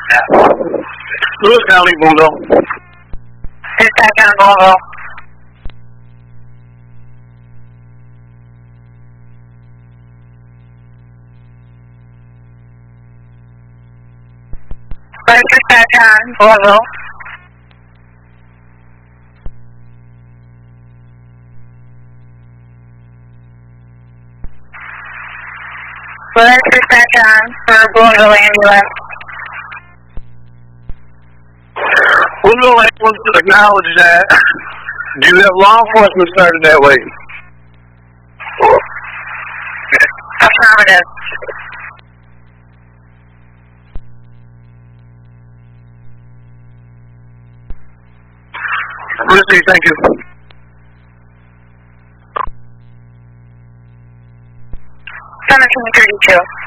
Lewis County, Boonville. Dispatch on Boonville. Dispatch on Boonville. Dispatch on for Boonville ambulance. Boonville ambulance acknowledge that. Do you have law enforcement started that way? Affirmative. Received, thank you. 1732.